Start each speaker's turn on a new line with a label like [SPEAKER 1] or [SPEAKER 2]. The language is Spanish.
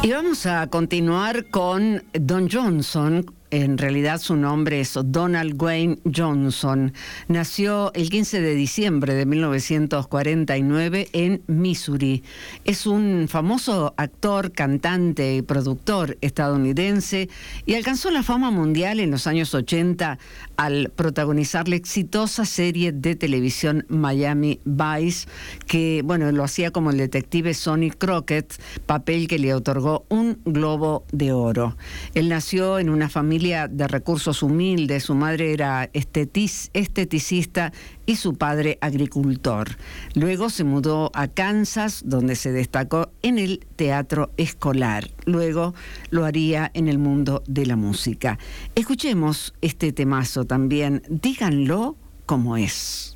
[SPEAKER 1] Y vamos a continuar con Don Johnson. En realidad su nombre es Donald Wayne Johnson. Nació el 15 de diciembre de 1949 en Missouri. Es un famoso actor, cantante y productor estadounidense y alcanzó la fama mundial en los años 80 al protagonizar la exitosa serie de televisión Miami Vice, que lo hacía como el detective Sonny Crockett, papel que le otorgó un Globo de Oro. Él nació en una familia de recursos humildes. Su madre era esteticista y su padre agricultor. Luego se mudó a Kansas, donde se destacó en el teatro escolar. Luego lo haría en el mundo de la música. Escuchemos este temazo también, Díganlo como es.